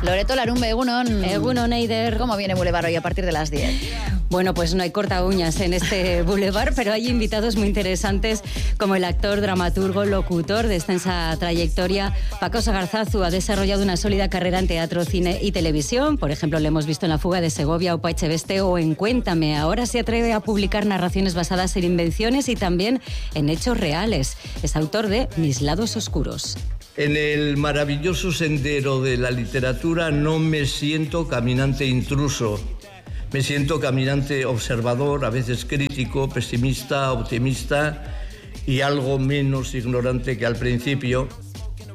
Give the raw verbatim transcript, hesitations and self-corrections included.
Loreto Larumbe, Egunon. Egunon, Eider. ¿Cómo viene Boulevard hoy a partir de las diez? Bueno, pues no hay corta uñas en este Boulevard, pero hay invitados muy interesantes como el actor, dramaturgo, locutor de extensa trayectoria. Paco Sagarzazu ha desarrollado una sólida carrera en teatro, cine y televisión. Por ejemplo, le hemos visto en La fuga de Segovia, Opa Echeveste o en Cuéntame. Ahora se atreve a publicar narraciones basadas en invenciones y también en hechos reales. Es autor de Mis lados oscuros. En el maravilloso sendero de la literatura no me siento caminante intruso. Me siento caminante observador, a veces crítico, pesimista, optimista y algo menos ignorante que al principio.